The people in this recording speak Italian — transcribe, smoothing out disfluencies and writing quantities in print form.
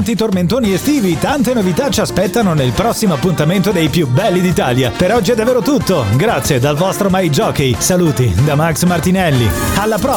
tanti tormentoni estivi, tante novità ci aspettano nel prossimo appuntamento dei più belli d'Italia. Per oggi è davvero tutto. Grazie dal vostro My Jockey. Saluti da Max Martinelli. Alla prossima!